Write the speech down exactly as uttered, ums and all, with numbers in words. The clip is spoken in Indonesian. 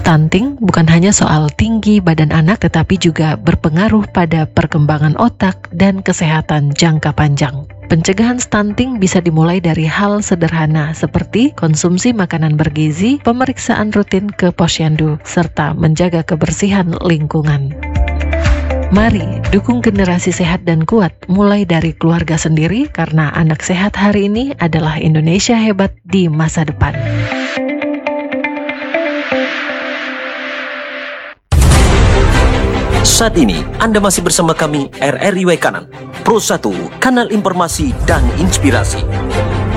Stunting bukan hanya soal tinggi badan anak, tetapi juga berpengaruh pada perkembangan otak dan kesehatan jangka panjang. Pencegahan stunting bisa dimulai dari hal sederhana seperti konsumsi makanan bergizi, pemeriksaan rutin ke posyandu, serta menjaga kebersihan lingkungan. Mari dukung generasi sehat dan kuat mulai dari keluarga sendiri, karena anak sehat hari ini adalah Indonesia hebat di masa depan. Saat ini Anda masih bersama kami R R I W Kanan, Pro satu, kanal informasi dan inspirasi.